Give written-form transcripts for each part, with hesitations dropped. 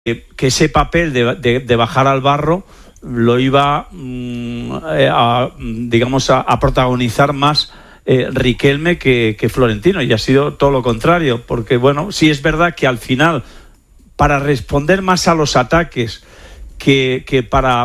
que ese papel de bajar al barro lo iba a protagonizar más Riquelme que Florentino, y ha sido todo lo contrario, porque bueno, sí es verdad que al final, para responder más a los ataques que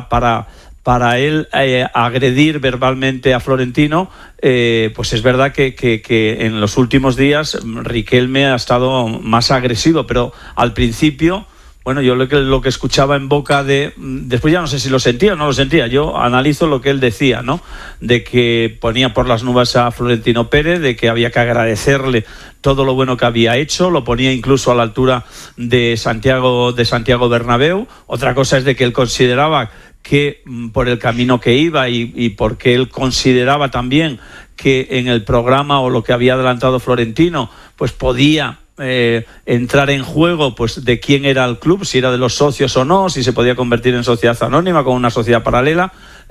para él agredir verbalmente a Florentino, pues es verdad que en los últimos días Riquelme ha estado más agresivo, pero al principio, bueno, yo lo que escuchaba en boca de... Después ya no sé si lo sentía o no lo sentía. Yo analizo lo que él decía, ¿no? De que ponía por las nubes a Florentino Pérez, de que había que agradecerle todo lo bueno que había hecho, lo ponía incluso a la altura de Santiago Bernabéu. Otra cosa es de que él consideraba que por el camino que iba y porque él consideraba también que en el programa o lo que había adelantado Florentino, pues podía entrar en juego pues de quién era el club, si era de los socios o no, si se podía convertir en sociedad anónima con una sociedad paralela,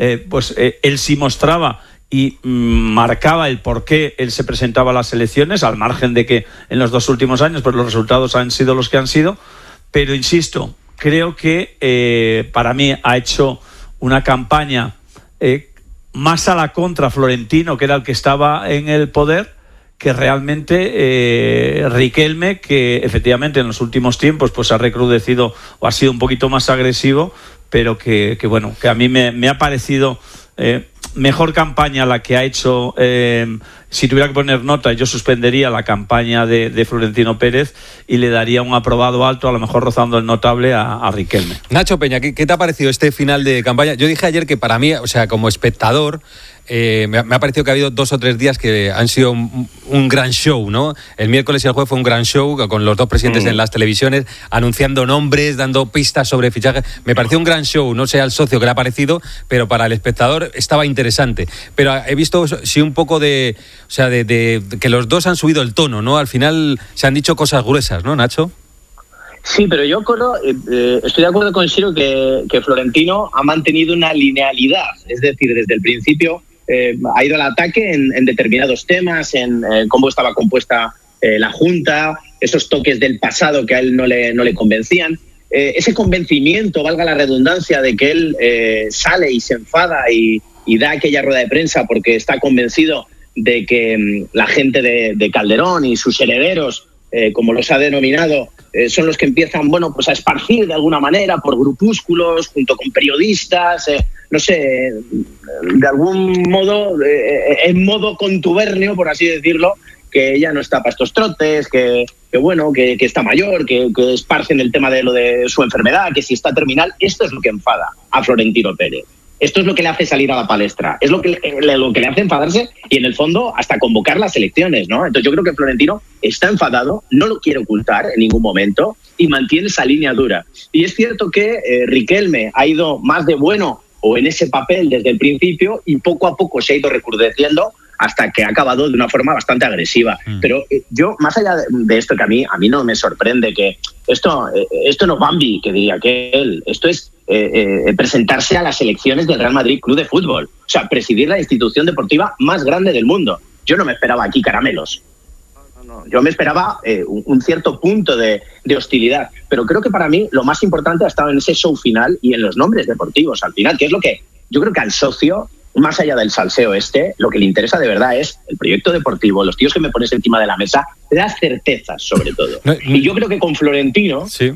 él sí mostraba y marcaba el por qué él se presentaba a las elecciones, al margen de que en los 2 últimos años pues los resultados han sido los que han sido, pero insisto, creo que para mí ha hecho una campaña más a la contra Florentino, que era el que estaba en el poder, que realmente Riquelme, que efectivamente en los últimos tiempos pues ha recrudecido o ha sido un poquito más agresivo, pero que bueno, que a mí me ha parecido mejor campaña la que ha hecho. Si tuviera que poner nota, yo suspendería la campaña de Florentino Pérez y le daría un aprobado alto, a lo mejor rozando el notable a Riquelme. Nacho Peña, ¿qué te ha parecido este final de campaña? Yo dije ayer que para mí, o sea, como espectador, me ha parecido que ha habido 2 o 3 días que han sido un gran show, ¿no? El miércoles y el jueves fue un gran show con los 2 presidentes en las televisiones anunciando nombres, dando pistas sobre fichajes. Me pareció un gran show, no sé al socio que le ha parecido, pero para el espectador estaba interesante. Pero he visto sí un poco de que los dos han subido el tono, ¿no? Al final se han dicho cosas gruesas, ¿no, Nacho? Sí, pero yo estoy de acuerdo con Siro que Florentino ha mantenido una linealidad, es decir, desde el principio ha ido al ataque en determinados temas, en cómo estaba compuesta la Junta, esos toques del pasado que a él no le convencían, ese convencimiento, valga la redundancia, de que él sale y se enfada y da aquella rueda de prensa porque está convencido de que la gente de Calderón y sus herederos, como los ha denominado, son los que empiezan, a esparcir de alguna manera por grupúsculos, junto con periodistas, no sé, de algún modo, en modo contubernio, por así decirlo, que ella no está para estos trotes, que está mayor, que esparcen el tema de lo de su enfermedad, que si está terminal. Esto es lo que enfada a Florentino Pérez. Esto es lo que le hace salir a la palestra, es lo que le hace enfadarse y en el fondo hasta convocar las elecciones, ¿no? Entonces yo creo que Florentino está enfadado, no lo quiere ocultar en ningún momento y mantiene esa línea dura. Y es cierto que Riquelme ha ido más de bueno o en ese papel desde el principio y poco a poco se ha ido recrudeciendo hasta que ha acabado de una forma bastante agresiva. Pero yo, más allá de esto, que a mí no me sorprende, que esto no es Bambi, que diría que él, esto es presentarse a las elecciones del Real Madrid Club de Fútbol, o sea, presidir la institución deportiva más grande del mundo. Yo no me esperaba aquí caramelos. No. Yo me esperaba un cierto punto de hostilidad, pero creo que para mí lo más importante ha estado en ese show final y en los nombres deportivos al final, que es lo que yo creo que al socio, más allá del salseo lo que le interesa de verdad es el proyecto deportivo, los tíos que me pones encima de la mesa, las certezas sobre todo. Y yo creo que con Florentino sí.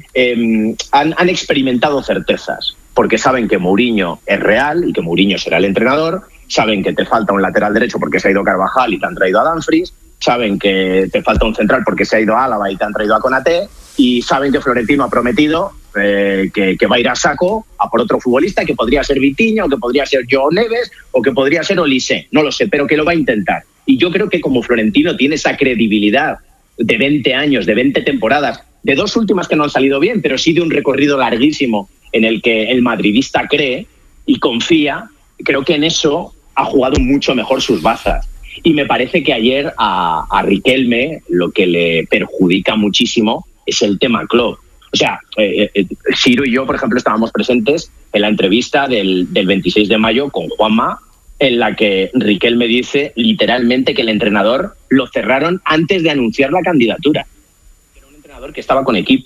Han experimentado certezas, porque saben que Mourinho es real y que Mourinho será el entrenador, saben que te falta un lateral derecho porque se ha ido Carvajal y te han traído a Dumfries, saben que te falta un central porque se ha ido a Álava y te han traído a Konaté, y saben que Florentino ha prometido que va a ir a saco a por otro futbolista, que podría ser Vitinha, o que podría ser Joao Neves, o que podría ser Olise, no lo sé, pero que lo va a intentar. Y yo creo que como Florentino tiene esa credibilidad de 20 años, de 20 temporadas, de 2 últimas que no han salido bien, pero sí de un recorrido larguísimo en el que el madridista cree y confía, creo que en eso ha jugado mucho mejor sus bazas. Y me parece que ayer a Riquelme lo que le perjudica muchísimo es el tema club. O sea, Ciro y yo, por ejemplo, estábamos presentes en la entrevista del 26 de mayo con Juanma, en la que Riquelme dice literalmente que el entrenador lo cerraron antes de anunciar la candidatura. Era un entrenador que estaba con equipo,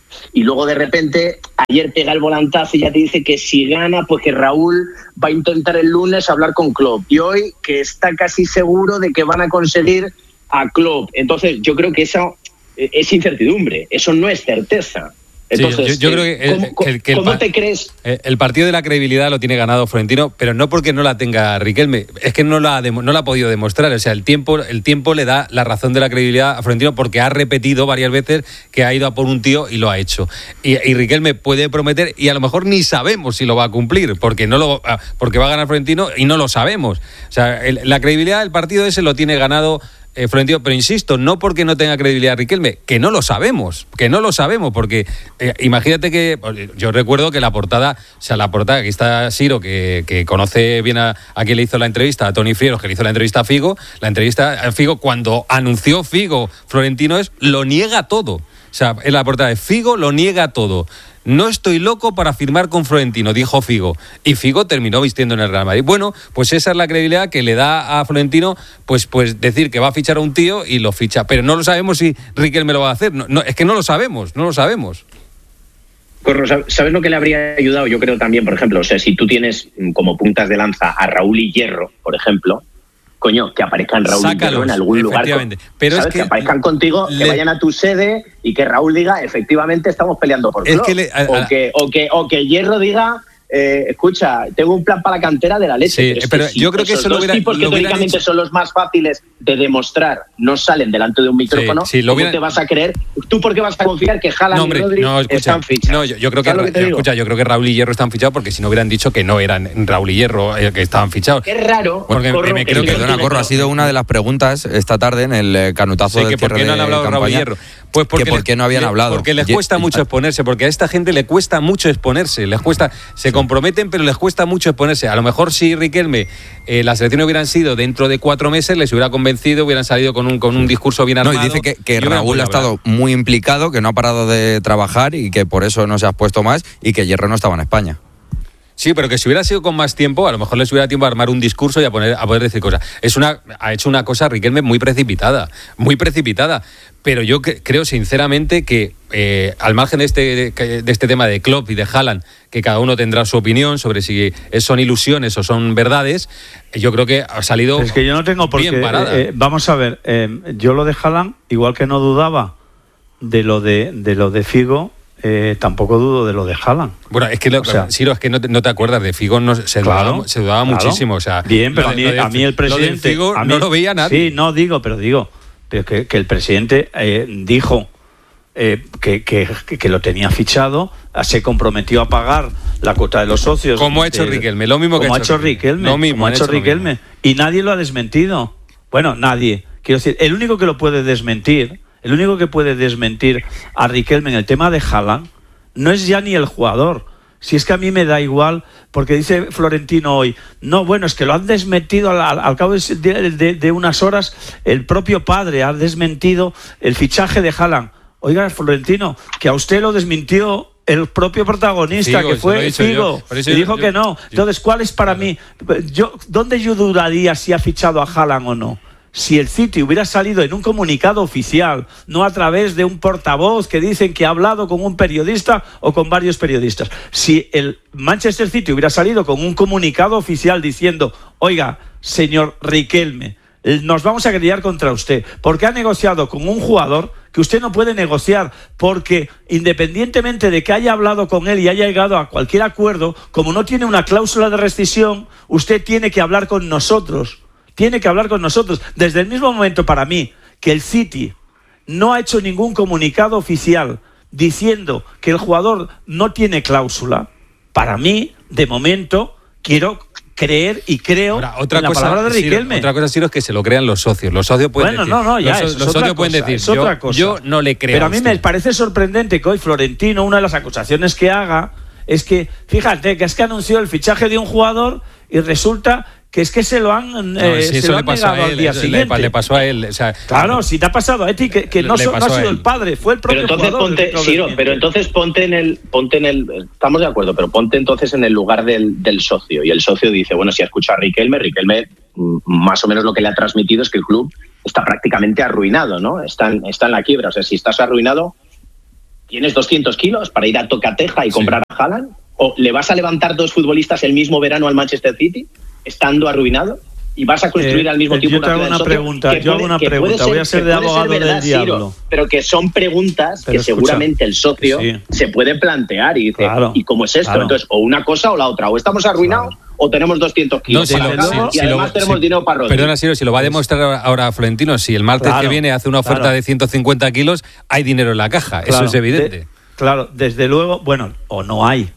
y luego de repente ayer pega el volantazo y ya te dice que si gana, pues que Raúl va a intentar el lunes hablar con Klopp, y hoy que está casi seguro de que van a conseguir a Klopp. Entonces yo creo que eso es incertidumbre, eso no es certeza. Entonces, sí, yo creo que ¿cómo te crees? El partido de la credibilidad lo tiene ganado Florentino, pero no porque no la tenga Riquelme, es que no la ha podido demostrar. O sea, el tiempo le da la razón de la credibilidad a Florentino porque ha repetido varias veces que ha ido a por un tío y lo ha hecho. Y Riquelme puede prometer y a lo mejor ni sabemos si lo va a cumplir porque va a ganar Florentino y no lo sabemos. O sea, la credibilidad del partido ese lo tiene ganado Florentino, pero insisto, no porque no tenga credibilidad Riquelme, que no lo sabemos, porque imagínate que yo recuerdo que la portada, aquí está Siro, que conoce bien a quien le hizo la entrevista, a Toni Frieros, que le hizo la entrevista a Figo, cuando anunció Figo, Florentino lo niega todo. O sea, en la portada de Figo lo niega todo. No estoy loco para firmar con Florentino, dijo Figo. Y Figo terminó vistiendo en el Real Madrid. Bueno, pues esa es la credibilidad que le da a Florentino, pues decir que va a fichar a un tío y lo ficha. Pero no lo sabemos si Riquelme lo va a hacer. No, es que no lo sabemos. Corro, ¿sabes lo que le habría ayudado? Yo creo también, por ejemplo, o sea, si tú tienes como puntas de lanza a Raúl y Hierro, por ejemplo, coño, que aparezcan Raúl y Hierro en algún lugar. Pero ¿sabes? Es que aparezcan contigo, que vayan a tu sede y que Raúl diga, efectivamente estamos peleando por Klopp. O que Hierro diga, escucha, tengo un plan para la cantera de la leche. Sí, pero yo creo que eso los tipos que teóricamente son los más fáciles de demostrar no salen delante de un micrófono. ¿Cómo te vas a creer? ¿Tú por qué vas a confiar que Haaland y Rodri están fichados? No, yo creo que Raúl y Hierro están fichados porque si no hubieran dicho que no eran Raúl y Hierro que estaban fichados. Qué raro. Porque creo que Corro, ha sido una de las preguntas esta tarde en el canutazo del cierre de campaña. ¿Por qué no han hablado Raúl y Hierro? Pues porque ¿por qué no habían hablado? Porque les cuesta mucho exponerse, porque a esta gente le cuesta mucho exponerse, se comprometen, pero les cuesta mucho exponerse. A lo mejor si Riquelme, las elecciones hubieran sido dentro de 4 meses, les hubiera convencido, hubieran salido con un discurso bien armado. No, y dice que Raúl ha estado muy implicado, que no ha parado de trabajar y que por eso no se ha expuesto más y que Hierro no estaba en España. Sí, pero que si hubiera sido con más tiempo, a lo mejor les hubiera tiempo a armar un discurso y a poder decir cosas. Ha hecho una cosa Riquelme muy precipitada. Pero yo creo sinceramente que al margen de este tema de Klopp y de Haaland, que cada uno tendrá su opinión sobre si son ilusiones o son verdades, yo creo que ha salido es que yo no tengo por bien qué, parada. Vamos a ver, yo lo de Haaland, igual que no dudaba de lo de Figo, tampoco dudo de lo de Haaland. Bueno, es que Siro, es que no te acuerdas de Figo, se dudaba muchísimo. O sea, bien, pero a mí el presidente... Lo de Figo no lo veía nadie. Sí, pero que el presidente dijo que lo tenía fichado, se comprometió a pagar la cuota de los socios. Como ha hecho Riquelme, lo mismo que ha hecho Riquelme. Y nadie lo ha desmentido. Bueno, nadie. Quiero decir, el único que puede desmentir a Riquelme en el tema de Haaland no es ya ni el jugador. Si es que a mí me da igual, porque dice Florentino hoy, no, bueno, es que lo han desmentido al cabo de unas horas, el propio padre ha desmentido el fichaje de Haaland. Oiga, Florentino, que a usted lo desmintió el propio protagonista, Figo, que fue Figo, y dijo que no. Entonces, ¿cuál es para mí? ¿Dónde yo dudaría si ha fichado a Haaland o no? Si el City hubiera salido en un comunicado oficial, no a través de un portavoz que dicen que ha hablado con un periodista o con varios periodistas. Si el Manchester City hubiera salido con un comunicado oficial diciendo, oiga, señor Riquelme, nos vamos a guerrear contra usted, porque ha negociado con un jugador que usted no puede negociar, porque independientemente de que haya hablado con él y haya llegado a cualquier acuerdo, como no tiene una cláusula de rescisión, usted tiene que hablar con nosotros. Desde el mismo momento, para mí, que el City no ha hecho ningún comunicado oficial diciendo que el jugador no tiene cláusula, para mí, de momento, quiero creer y creo en la palabra de Riquelme. Otra cosa, Ciro, es que se lo crean los socios. Los socios pueden decir... Los socios pueden decir, yo no le creo. Pero a mí me parece sorprendente que hoy Florentino, una de las acusaciones que haga, es que, fíjate, que es que anunció el fichaje de un jugador y resulta que es que se lo han negado al día siguiente. Le pasó a él. O sea, claro, si te ha pasado a ti, que no ha sido el padre, fue el propio jugador. Pero entonces ponte en el... Estamos de acuerdo, pero ponte entonces en el lugar del socio. Y el socio dice, bueno, si ha escuchado a Riquelme, más o menos lo que le ha transmitido es que el club está prácticamente arruinado, ¿no? Está en la quiebra. O sea, si estás arruinado, ¿Tienes 200 kilos para ir a Tocateja y comprar a Haaland? ¿O le vas a levantar 2 futbolistas el mismo verano al Manchester City, estando arruinado? ¿Y vas a construir al mismo tiempo yo hago una pregunta, voy a ser de abogado del diablo. Pero que son preguntas que seguramente el socio se puede plantear y dice, ¿y cómo es esto? Entonces, o una cosa o la otra, o estamos arruinados o tenemos 200 kilos y además tenemos dinero para rodar. Perdona, Siro, si lo va a demostrar ahora Florentino, si el martes que viene hace una oferta de 150 kilos, hay dinero en la caja, eso es evidente. Claro, desde luego, bueno, o no hay.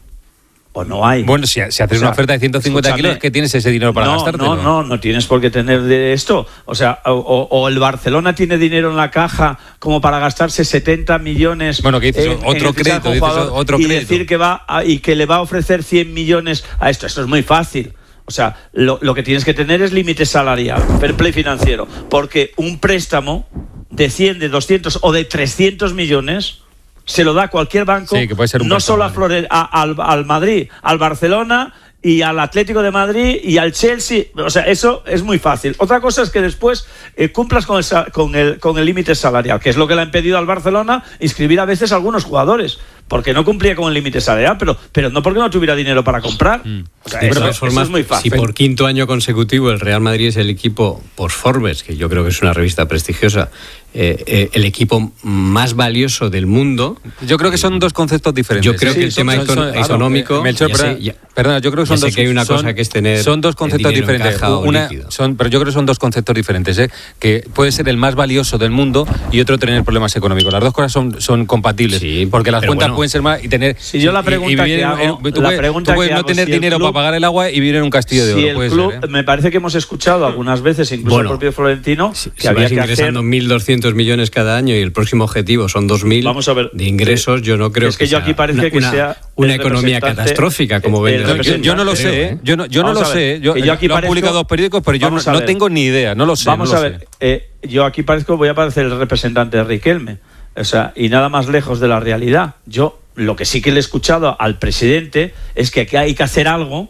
Bueno, si haces una oferta de 150 kilos, ¿qué tienes ese dinero para gastarte? No tienes por qué tener de esto. O sea, o el Barcelona tiene dinero en la caja como para gastarse 70 millones. Bueno, que dices otro crédito, y decir que y que le va a ofrecer 100 millones a esto. Esto es muy fácil. O sea, lo que tienes que tener es límite salarial, fair play financiero. Porque un préstamo de 100, de 200 o de 300 millones... se lo da cualquier banco, que puede ser un no solo al Madrid, al Barcelona y al Atlético de Madrid y al Chelsea. O sea, eso es muy fácil. Otra cosa es que después cumplas con el límite salarial, que es lo que le ha impedido al Barcelona inscribir a veces a algunos jugadores, porque no cumplía con el límite salarial, pero no porque no tuviera dinero para comprar. O sea, eso es muy fácil. Si por quinto año consecutivo el Real Madrid es el equipo, por Forbes, que yo creo que es una revista prestigiosa, el equipo más valioso del mundo. Yo creo que son dos conceptos diferentes. Yo creo que el tema económico... Perdona, yo creo que son dos... que hay una cosa que es tener... Son dos conceptos diferentes. Pero yo creo que son dos conceptos diferentes, que puede ser el más valioso del mundo y otro tener problemas económicos. Las dos cosas son compatibles, porque las cuentas pueden ser más y tener... Si yo la pregunta que hago... Tú puedes no tener dinero para pagar el agua y vivir en un castillo de oro. Si el club, me parece que hemos escuchado algunas veces, incluso el propio Florentino, que había que ingresando 1.200 millones cada año y el próximo objetivo son 2.000 de ingresos, yo no creo que yo aquí parece que sea una economía catastrófica como ven. Yo no lo sé, yo no lo sé. Yo aquí lo han publicado dos periódicos, pero yo no tengo ni idea, no lo sé. Vamos a ver, yo aquí voy a parecer el representante de Riquelme, o sea, y nada más lejos de la realidad. Yo lo que sí que le he escuchado al presidente es que aquí hay que hacer algo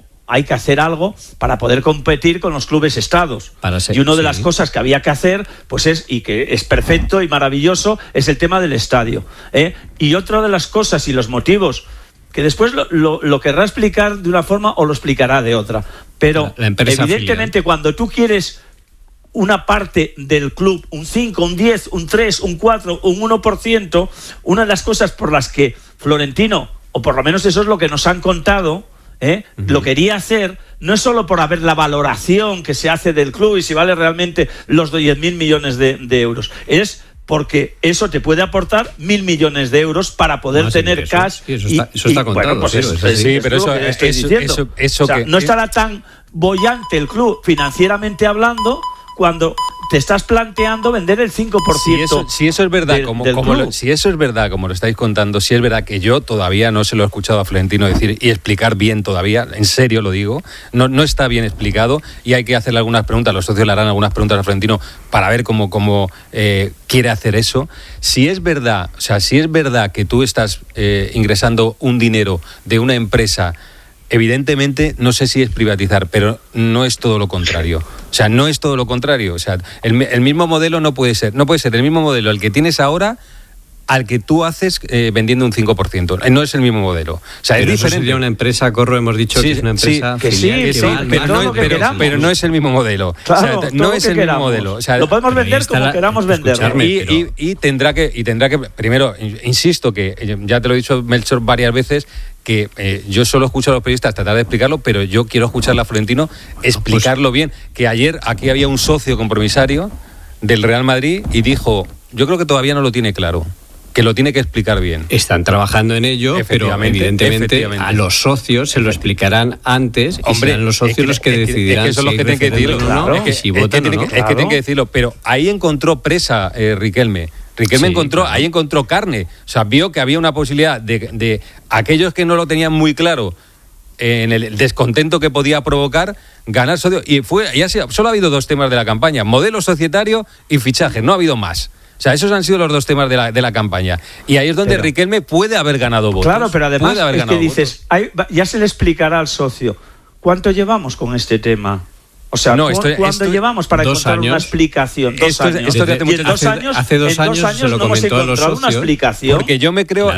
para poder competir con los clubes estados. Y una de las cosas que había que hacer, pues y que es perfecto y maravilloso, es el tema del estadio. Y otra de las cosas y los motivos, que después lo querrá explicar de una forma o lo explicará de otra. Pero evidentemente cuando tú quieres una parte del club, un 5, un 10, un 3, un 4, un 1%, una de las cosas por las que Florentino, o por lo menos eso es lo que nos han contado, lo quería hacer, no es solo por haber la valoración que se hace del club y si vale realmente los 10.000 millones de euros, es porque eso te puede aportar 1.000 millones de euros para poder tener cash. Eso está contado. Bueno, pues no estará tan boyante el club financieramente hablando cuando te estás planteando vender el 5%. Si eso es verdad, si eso es verdad, como lo estáis contando, si es verdad que yo todavía no se lo he escuchado a Florentino decir y explicar bien todavía, en serio lo digo, no está bien explicado y hay que hacerle algunas preguntas, los socios le harán algunas preguntas a Florentino para ver cómo quiere hacer eso. Si es verdad que tú estás ingresando un dinero de una empresa, evidentemente, no sé si es privatizar, pero no es todo lo contrario. O sea, no es todo lo contrario. O sea, el mismo modelo no puede ser el mismo modelo el que tienes ahora al que tú haces vendiendo un 5%. No es el mismo modelo. O sea, pero es diferente. Sería una empresa, Corro, hemos dicho que es una empresa pero no es el mismo modelo. Claro, o sea, no es el mismo modelo. O sea, lo podemos vender como queramos venderlo. Y tendrá que, primero, insisto que ya te lo he dicho, Melchor, varias veces, que yo solo escucho a los periodistas tratar de explicarlo, pero yo quiero escucharle a Florentino explicarlo bien. Que ayer aquí había un socio compromisario del Real Madrid y dijo, yo creo que todavía no lo tiene claro, que lo tiene que explicar bien. Están trabajando en ello, pero evidentemente a los socios se lo explicarán antes y serán los socios los que decidirán. Eso es lo que tienen que decirlo. Tienen que decirlo, pero ahí encontró presa Riquelme. Ahí encontró carne. O sea, vio que había una posibilidad de aquellos que no lo tenían muy claro en el descontento que podía provocar, ganar socios. Y solo ha habido dos temas de la campaña: modelo societario y fichaje. No ha habido más. O sea, esos han sido los dos temas de la campaña. Y ahí es donde Riquelme puede haber ganado votos. Claro, pero además es que dices, ya se le explicará al socio, ¿cuánto llevamos con este tema? O sea, ¿cuándo llevamos para encontrar una explicación? Dos años. Hace dos años se lo no hemos comentó a los encontrado socios. Una explicación. Porque yo me creo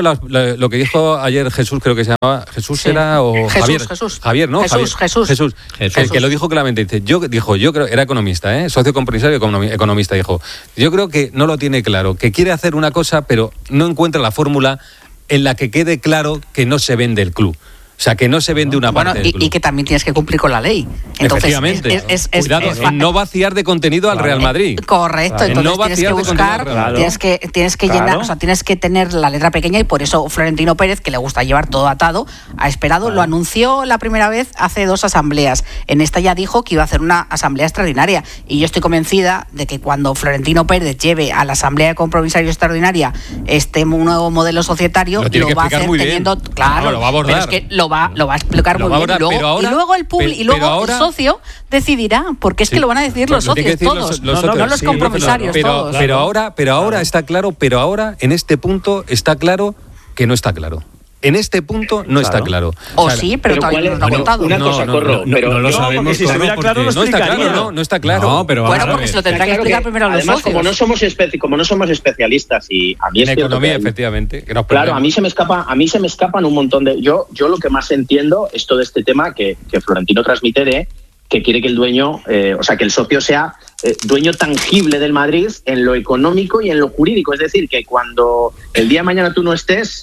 lo que dijo ayer Jesús, creo que se llamaba Jesús, sí. Era o Jesús. Javier, ¿no? Jesús. El que lo dijo claramente, dice, yo creo, era economista, socio compromisario economista, dijo, yo creo que no lo tiene claro, que quiere hacer una cosa, pero no encuentra la fórmula en la que quede claro que no se vende el club. O sea, que no se vende una parte del club. Y que también tienes que cumplir con la ley. Entonces, efectivamente. Cuidado, no vaciar de contenido al Real Madrid. Correcto. Entonces no tienes que buscar, tienes que llenar, o sea, tienes que tener la letra pequeña, y por eso Florentino Pérez, que le gusta llevar todo atado, ha esperado, lo anunció la primera vez hace 2 asambleas. En esta ya dijo que iba a hacer una asamblea extraordinaria. Y yo estoy convencida de que cuando Florentino Pérez lleve a la asamblea de compromisarios extraordinaria este nuevo modelo societario, lo va a hacer teniendo... Claro, lo va a abordar. Pero es que lo va a explicar muy bien. Y luego el público, y luego el socio decidirá, porque es que lo van a decir los socios todos, no los compromisarios todos. Pero ahora está claro, en este punto está claro que no está claro. En este punto no está claro. Pero todavía no lo ha contado. Una cosa, Corro, pero no lo sabemos. Si estuviera claro, no está claro, no está claro. No, pero bueno, porque se lo tendrá que explicar primero a los socios. Además, como no somos especialistas, y a mí en economía, efectivamente. Claro, a mí se me escapan un montón de... Yo lo que más entiendo es todo este tema que Florentino transmite de que quiere que el dueño, que el socio sea dueño tangible del Madrid en lo económico y en lo jurídico. Es decir, que cuando el día de mañana tú no estés,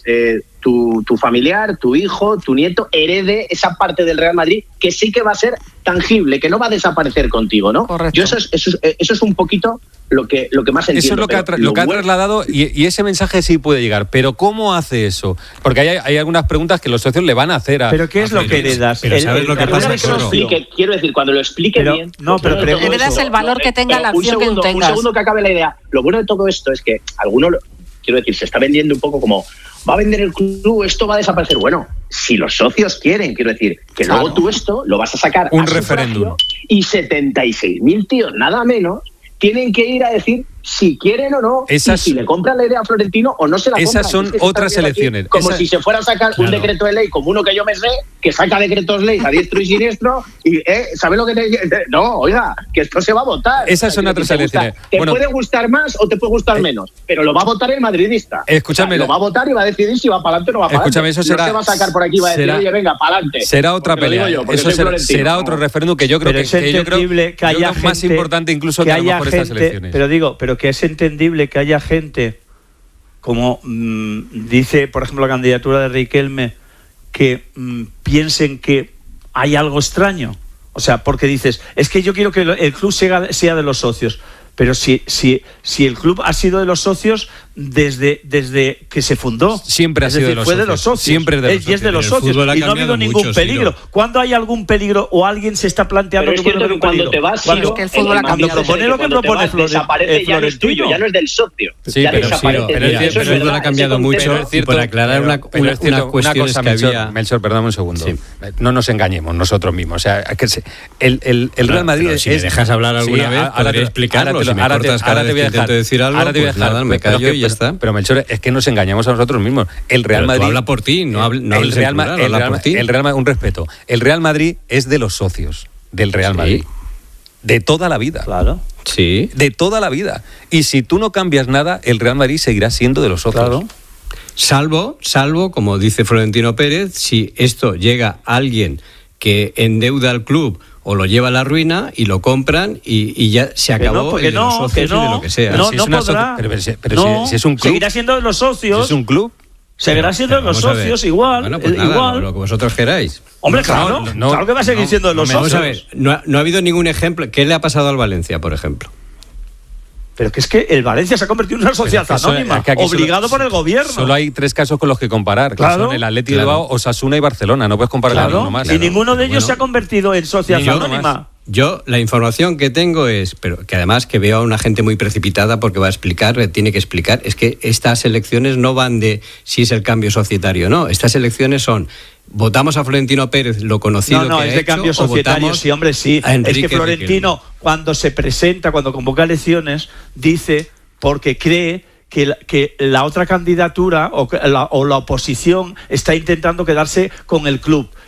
tu familiar, tu hijo, tu nieto herede esa parte del Real Madrid que sí que va a ser tangible, que no va a desaparecer contigo, ¿no? Correcto. Yo eso es un poquito lo que más entiendo. Eso es lo que ha trasladado, y ese mensaje sí puede llegar. Pero ¿cómo hace eso? Porque hay algunas preguntas que los socios le van a hacer a... ¿Pero qué es lo que heredas? Pero ¿sabes lo que pasa? Quiero decir, cuando lo explique bien... heredas el valor que tenga la acción que tú tengas. Un segundo que acabe la idea. Lo bueno de todo esto es que quiero decir, se está vendiendo un poco como... Va a vender el club, esto va a desaparecer. Bueno, si los socios quieren, quiero decir, que luego tú esto lo vas a sacar un referéndum. Y 76.000 tíos, nada menos, tienen que ir a decir si quieren o no, y si le compran la idea a Florentino o no se la compran. Esas son otras elecciones. Como si se fuera a sacar un decreto de ley, como uno que yo me sé, que saca decretos ley a diestro y siniestro, y ¿sabe lo que te... No, oiga, que esto se va a votar. Esas son otras elecciones. Te puede gustar más o te puede gustar menos, pero lo va a votar el madridista. Escúchame. Lo va a votar y va a decidir si va para adelante o no va para adelante. Escúchame, eso será... No se va a sacar por aquí y va a decir, oye, venga, para adelante. Será otra pelea. Eso será otro referéndum que yo creo que haya más importante incluso que a lo mejor estas elecciones. Pero que es entendible que haya gente, como dice, por ejemplo, la candidatura de Riquelme, que piensen que hay algo extraño. O sea, porque dices, es que yo quiero que el club sea de los socios. Pero si el club ha sido de los socios desde que se fundó. Siempre ha sido de los socios. Fue de los socios. Siempre de los socios. Y es de los socios. Y no ha habido ningún peligro. Ciro. ¿Cuándo hay algún peligro o alguien se está planteando que puede haber un peligro? Cuando te vas, Ciro, que el fútbol ha cambiado. Propone lo que propone desaparece, ya no es tuyo, ya no es del socio. Sí, ya pero desaparece. el fútbol ha cambiado mucho. Y por aclarar una cuestión que había... Melchor, perdóname un segundo. No nos engañemos nosotros mismos. O sea, el Real Madrid... Si me dejas hablar alguna vez, podré explicarlo. Si me cortas cada vez que intento decir algo, pues nada, me callo y ya está. Pero Melchor, es que nos engañamos a nosotros mismos. El Real Madrid... habla por ti, no hables en plural, habla por ti. Un respeto. El Real Madrid es de los socios del Real Madrid. De toda la vida. Claro. Sí. De toda la vida. Y si tú no cambias nada, el Real Madrid seguirá siendo de los socios. Claro. Salvo, como dice Florentino Pérez, si esto llega a alguien que endeuda al club o lo lleva a la ruina y lo compran y ya se acabó el de los socios y de lo que sea. No podrá. Pero si es un club... Seguirá siendo de los socios. Si es un club... Seguirá siendo de los socios igual. Bueno, pues nada, igual. Lo que vosotros queráis. Hombre, claro que va a seguir siendo de los socios. Vamos a ver, no ha habido ningún ejemplo. ¿Qué le ha pasado al Valencia, por ejemplo? Pero que es que el Valencia se ha convertido en una sociedad anónima, obligado por el gobierno. Solo hay 3 casos con los que comparar, que son el Athletic de Bilbao, Osasuna y Barcelona. No puedes comparar ninguno más. Y ninguno de ellos se ha convertido en sociedad anónima. Yo la información que tengo es, pero que además que veo a una gente muy precipitada porque va a explicar, tiene que explicar, es que estas elecciones no van de si es el cambio societario o no. Estas elecciones son... ¿Votamos a Florentino Pérez, lo conocido que ha hecho? No, es de cambio societario, sí, hombre, sí. Es que Florentino, cuando se presenta, cuando convoca elecciones, dice, porque cree que la otra candidatura o la oposición está intentando quedarse con el club.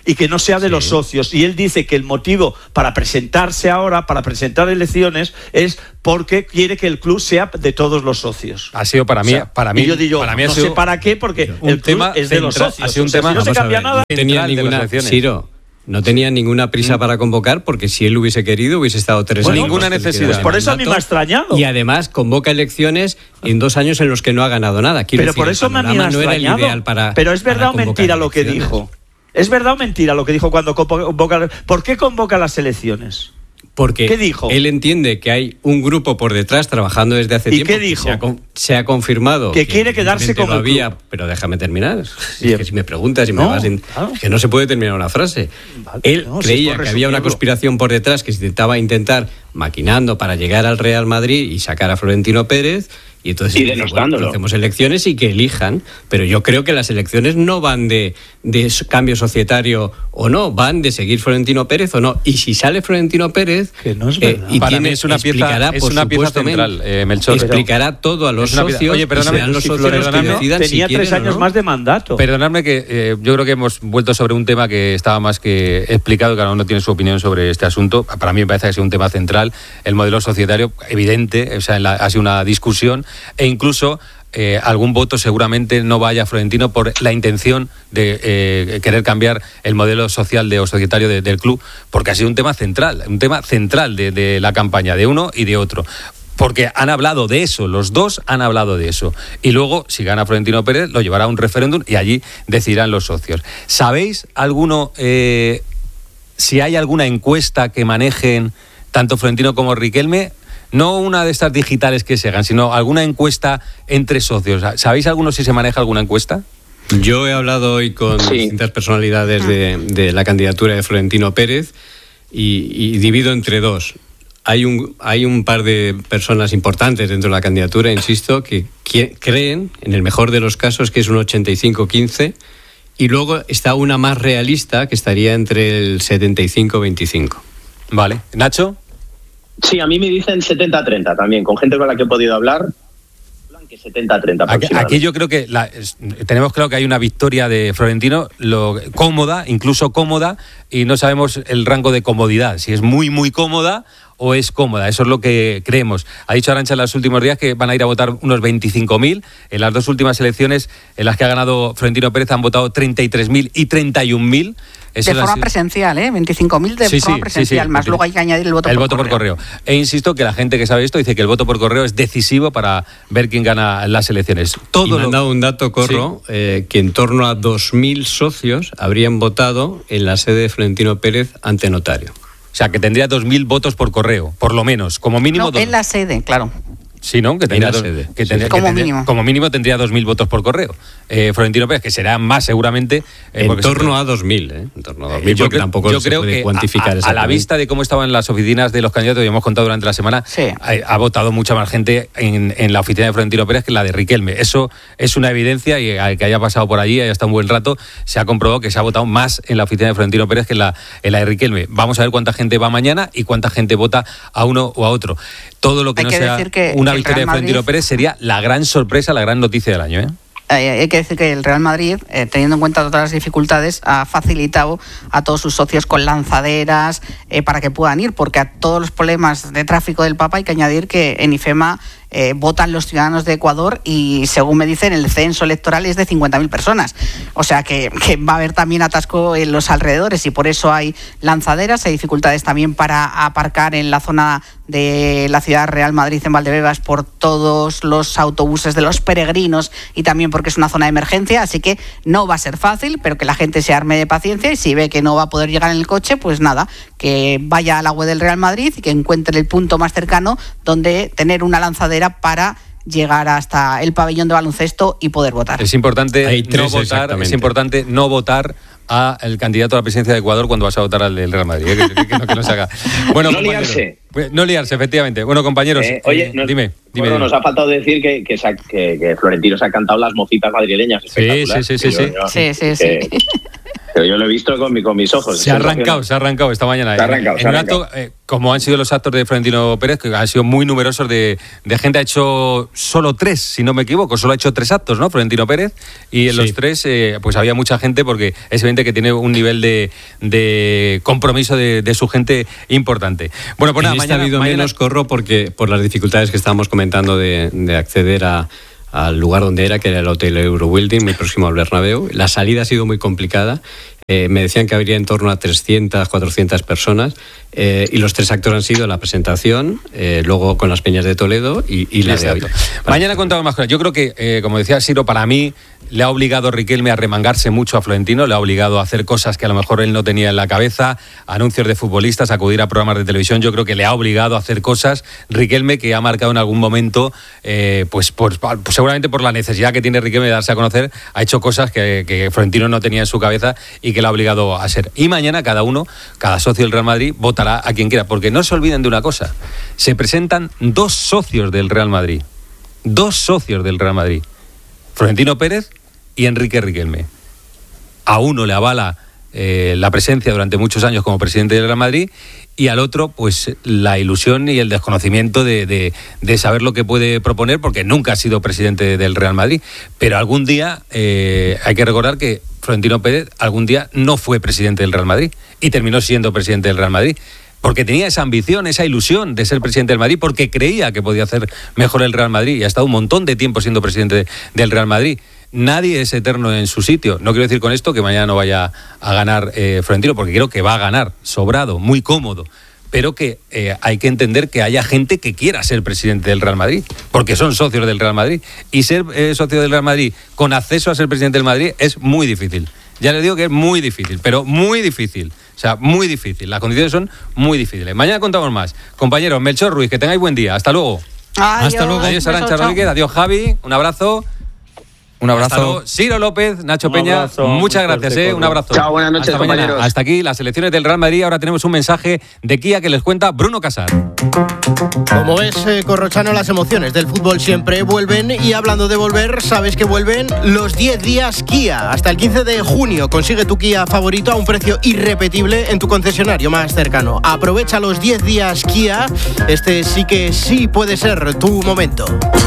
y que no sea de los socios. Y él dice que el motivo para presentarse ahora, para presentar elecciones, es porque quiere que el club sea de todos los socios. Ha sido para mí, y yo digo, no sé para qué, porque el club es de los socios. Ha sido un tema, si no se cambia nada. No tenía ninguna, Ciro, no tenía ninguna prisa para convocar, porque si él hubiese querido hubiese estado 3 años. Ninguna necesidad. Pues por eso a mí me ha extrañado. Y además convoca elecciones en 2 años en los que no ha ganado nada. Pero por eso me ha extrañado. Pero es verdad o mentira lo que dijo. ¿Es verdad o mentira lo que dijo cuando convoca? ¿Por qué convoca las elecciones? Porque ¿Qué dijo? Él entiende que hay un grupo por detrás trabajando desde hace tiempo. ¿Y qué dijo? Se ha confirmado que quiere quedarse con el club. Pero déjame terminar. Es que si me preguntas y me vas que no se puede terminar una frase. Vale, él creía que había una conspiración por detrás que se intentar maquinando para llegar al Real Madrid y sacar a Florentino Pérez. Y entonces hacemos elecciones y que elijan, pero yo creo que las elecciones no van de cambio societario o no, van de seguir Florentino Pérez o no. Y si sale Florentino Pérez, que no es verdad. Y para mí es una pieza central, Melchor. Explicará todo a los socios. Oye, perdóname, los socios que decidan tenía 3 años más de mandato. Perdonadme que yo creo que hemos vuelto sobre un tema que estaba más que explicado, cada uno tiene su opinión sobre este asunto. Para mí me parece que es un tema central, el modelo societario, evidente, o sea, ha sido una discusión. E incluso algún voto seguramente no vaya a Florentino por la intención de querer cambiar el modelo social o societario del club, porque ha sido un tema central de la campaña de uno y de otro. Porque han hablado de eso, los dos han hablado de eso. Y luego, si gana Florentino Pérez, lo llevará a un referéndum y allí decidirán los socios. ¿Sabéis si hay alguna encuesta que manejen tanto Florentino como Riquelme? No una de estas digitales que se hagan, sino alguna encuesta entre socios. ¿Sabéis alguno si se maneja alguna encuesta? Yo he hablado hoy con distintas personalidades de la candidatura de Florentino Pérez y divido entre 2. Hay un par de personas importantes dentro de la candidatura, insisto, que creen, en el mejor de los casos, que es un 85-15, y luego está una más realista que estaría entre el 75-25. Vale. ¿Nacho? Sí, a mí me dicen 70-30 también, con gente con la que he podido hablar, que 70-30 Aquí yo creo que tenemos claro que hay una victoria de Florentino, incluso cómoda, y no sabemos el rango de comodidad, si es muy, muy cómoda o es cómoda, eso es lo que creemos. Ha dicho Arantxa en los últimos días que van a ir a votar unos 25.000, en las 2 últimas elecciones en las que ha ganado Florentino Pérez han votado 33.000 y 31.000. De forma presencial, 25.000 de forma presencial, más luego hay que añadir el voto por correo. E insisto que la gente que sabe esto dice que el voto por correo es decisivo para ver quién gana las elecciones. Y me han dado un dato, Corro, que en torno a 2.000 socios habrían votado en la sede de Florentino Pérez ante notario. O sea, que tendría 2.000 votos por correo, por lo menos, como mínimo. No, en la sede, claro. Sí, ¿no? Que tendría como mínimo tendría 2.000 votos por correo. Florentino Pérez, que será más seguramente. En torno a 2.000, En torno a 2.000, porque tampoco se puede cuantificar a la vista de cómo estaban las oficinas de los candidatos, y hemos contado durante la semana, ha votado mucha más gente en la oficina de Florentino Pérez que la de Riquelme. Eso es una evidencia, y al que haya pasado por allí, haya estado un buen rato, se ha comprobado que se ha votado más en la oficina de Florentino Pérez que en la de Riquelme. Vamos a ver cuánta gente va mañana y cuánta gente vota a uno o a otro. Todo lo que no sea una victoria de Florentino Pérez sería la gran sorpresa, la gran noticia del año, Hay que decir que el Real Madrid, teniendo en cuenta todas las dificultades, ha facilitado a todos sus socios con lanzaderas para que puedan ir, porque a todos los problemas de tráfico del Papa hay que añadir que en IFEMA votan los ciudadanos de Ecuador y, según me dicen, el censo electoral es de 50.000 personas. O sea que va a haber también atasco en los alrededores y por eso hay lanzaderas, hay dificultades también para aparcar en la zona de la ciudad Real Madrid en Valdebebas por todos los autobuses de los peregrinos y también porque es una zona de emergencia, así que no va a ser fácil, pero que la gente se arme de paciencia y si ve que no va a poder llegar en el coche, pues nada, que vaya a la web del Real Madrid y que encuentre el punto más cercano donde tener una lanzadera para llegar hasta el pabellón de baloncesto y poder votar. Es importante no votar a el candidato a la presidencia de Ecuador cuando vas a votar al del Real Madrid, que no se haga. Bueno, no liarse. No liarse, efectivamente. Bueno, compañeros, dime. Bueno, nos ha faltado decir que Florentino se ha cantado las mocitas madrileñas. Sí. Yo lo he visto con mis ojos. Se ha arrancado esta mañana. Como han sido los actos de Florentino Pérez, que han sido muy numerosos de gente, ha hecho solo 3, si no me equivoco, solo ha hecho 3 actos, ¿no? Florentino Pérez, y en los 3 pues había mucha gente, porque es evidente que tiene un nivel de compromiso de su gente importante. Bueno, pues nada, mañana ha habido menos, Corro, porque por las dificultades que estábamos comentando de acceder al lugar donde era, que era el Hotel Eurobuilding, muy próximo al Bernabéu. La salida ha sido muy complicada. Me decían que habría en torno a 300, 400 personas, y los 3 actos han sido la presentación, luego con las Peñas de Toledo y la de hoy. Mañana contamos más cosas. Yo creo que, como decía Siro, para mí le ha obligado Riquelme a remangarse mucho a Florentino, le ha obligado a hacer cosas que a lo mejor él no tenía en la cabeza, anuncios de futbolistas, acudir a programas de televisión. Yo creo que le ha obligado a hacer cosas Riquelme, que ha marcado en algún momento, pues seguramente por la necesidad que tiene Riquelme de darse a conocer, ha hecho cosas que Florentino no tenía en su cabeza y que le ha obligado a hacer. Y mañana cada socio del Real Madrid votará a quien quiera, porque no se olviden de una cosa: se presentan 2 socios del Real Madrid. 2 socios del Real Madrid. Florentino Pérez y Enrique Riquelme. A uno le avala la presencia durante muchos años como presidente del Real Madrid, y al otro, pues la ilusión y el desconocimiento de saber lo que puede proponer, porque nunca ha sido presidente del Real Madrid. Pero algún día hay que recordar que Florentino Pérez algún día no fue presidente del Real Madrid y terminó siendo presidente del Real Madrid, porque tenía esa ambición, esa ilusión de ser presidente del Madrid, porque creía que podía hacer mejor el Real Madrid, y ha estado un montón de tiempo siendo presidente del Real Madrid. Nadie es eterno en su sitio. No quiero decir con esto que mañana no vaya a ganar Florentino, porque creo que va a ganar sobrado, muy cómodo, pero que hay que entender que haya gente que quiera ser presidente del Real Madrid, porque son socios del Real Madrid, y ser socio del Real Madrid con acceso a ser presidente del Madrid es muy difícil. Ya les digo que es muy difícil, pero muy difícil. O sea, muy difícil. Las condiciones son muy difíciles. Mañana contamos más. Compañeros, Melchor Ruiz, que tengáis buen día. Hasta luego. Hasta luego. Adiós, Arantxa Rodríguez. Adiós, Javi. Un abrazo. Un abrazo. Ciro López, Nacho Peña, muchas gracias, un abrazo. Chao, buenas noches, compañeros. Hasta aquí las selecciones del Real Madrid. Ahora tenemos un mensaje de Kia que les cuenta Bruno Casar. Como ves, Corrochano, las emociones del fútbol siempre vuelven, y hablando de volver, sabes que vuelven los 10 días Kia. Hasta el 15 de junio consigue tu Kia favorito a un precio irrepetible en tu concesionario más cercano. Aprovecha los 10 días Kia. Este sí que sí puede ser tu momento.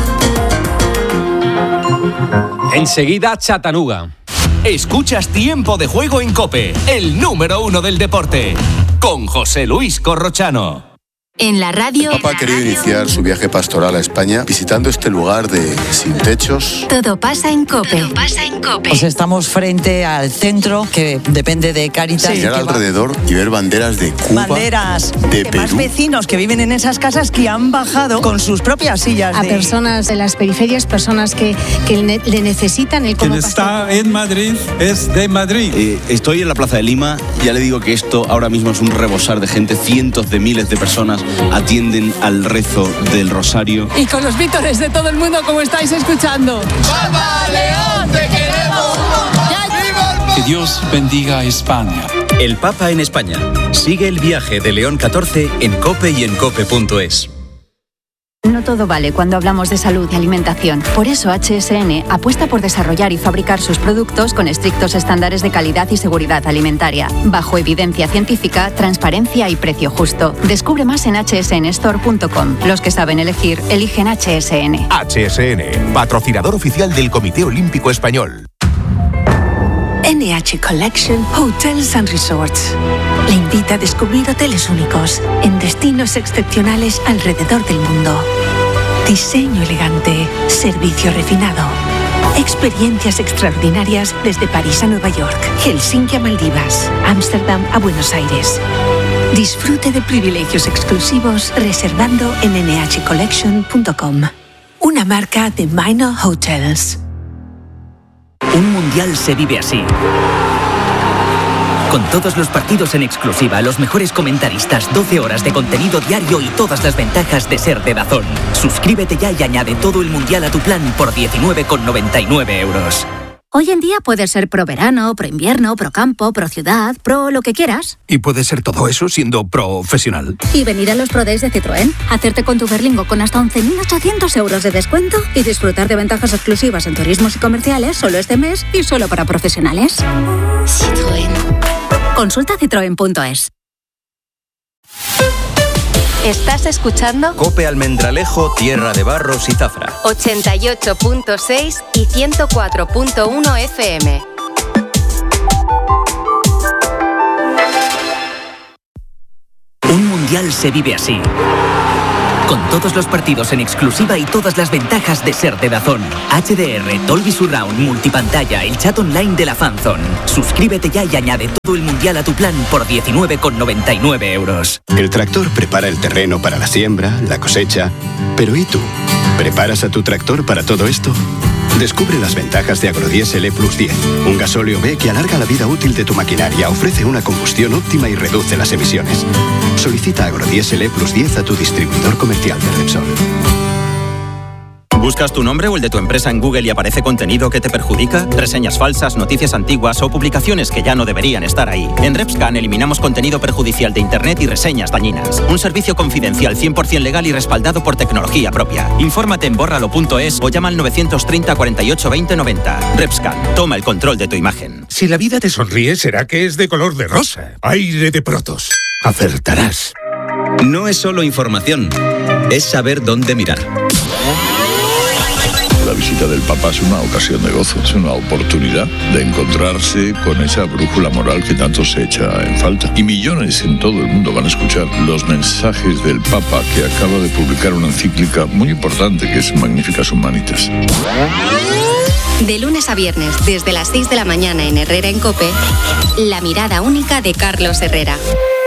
Enseguida, Chattanooga. Escuchas Tiempo de Juego en COPE, el número 1 del deporte, con José Luis Corrochano. En la radio. Papá ha querido iniciar su viaje pastoral a España visitando este lugar de sin techos. Todo pasa en COPE. Pues estamos frente al centro que depende de Cáritas. Mirar alrededor y ver banderas de Cuba, banderas de Perú. Más vecinos que viven en esas casas que han bajado con sus propias sillas. A personas de las periferias, personas que le necesitan el cómo. Quien está en Madrid es de Madrid. Estoy en la Plaza de Lima. Ya le digo que esto ahora mismo es un rebosar de gente. Cientos de miles de personas atienden al rezo del rosario. Y con los vítores de todo el mundo, como estáis escuchando. ¡Papa León, te queremos! Que Dios bendiga a España. El Papa en España. Sigue el viaje de León XIV en COPE y en COPE.es. No todo vale cuando hablamos de salud y alimentación. Por eso HSN apuesta por desarrollar y fabricar sus productos con estrictos estándares de calidad y seguridad alimentaria, bajo evidencia científica, transparencia y precio justo. Descubre más en hsnstore.com. Los que saben elegir, eligen HSN. HSN, patrocinador oficial del Comité Olímpico Español. NH Collection Hotels and Resorts le invita a descubrir hoteles únicos en destinos excepcionales alrededor del mundo. Diseño elegante, servicio refinado, experiencias extraordinarias desde París a Nueva York, Helsinki a Maldivas, Ámsterdam a Buenos Aires. Disfrute de privilegios exclusivos reservando en nhcollection.com. Una marca de Minor Hotels. Un mundial se vive así. Con todos los partidos en exclusiva, los mejores comentaristas, 12 horas de contenido diario y todas las ventajas de ser de DAZN. Suscríbete ya y añade todo el mundial a tu plan por 19,99 €. Hoy en día puedes ser pro verano, pro invierno, pro campo, pro ciudad, pro lo que quieras. Y puedes ser todo eso siendo profesional. Y venir a los Pro Days de Citroën, hacerte con tu Berlingo con hasta 11.800 € de descuento y disfrutar de ventajas exclusivas en turismos y comerciales solo este mes y solo para profesionales. Citroën. Consulta citroen.es. ¿Estás escuchando? COPE Almendralejo, Tierra de Barros y Zafra. 88.6 y 104.1 FM. Un mundial se vive así. Con todos los partidos en exclusiva y todas las ventajas de ser de DAZN. HDR, Dolby Surround, multipantalla, el chat online de la Fanzone. Suscríbete ya y añade todo el mundial a tu plan por 19,99 euros. El tractor prepara el terreno para la siembra, la cosecha. Pero ¿y tú? ¿Preparas a tu tractor para todo esto? Descubre las ventajas de Agrodiesel E+10, un gasóleo B que alarga la vida útil de tu maquinaria, ofrece una combustión óptima y reduce las emisiones. Solicita Agrodiesel E+10 a tu distribuidor comercial de Repsol. ¿Buscas tu nombre o el de tu empresa en Google y aparece contenido que te perjudica? Reseñas falsas, noticias antiguas o publicaciones que ya no deberían estar ahí. En Repscan eliminamos contenido perjudicial de Internet y reseñas dañinas. Un servicio confidencial 100% legal y respaldado por tecnología propia. Infórmate en bórralo.es o llama al 930 48 20 90. Repscan, toma el control de tu imagen. Si la vida te sonríe, será que es de color de rosa. Aire de Protos. Acertarás. No es solo información, es saber dónde mirar. La visita del Papa es una ocasión de gozo, es una oportunidad de encontrarse con esa brújula moral que tanto se echa en falta. Y millones en todo el mundo van a escuchar los mensajes del Papa, que acaba de publicar una encíclica muy importante que es Magnificas Humanitas. De lunes a viernes, desde las 6 de la mañana en Herrera en COPE, la mirada única de Carlos Herrera.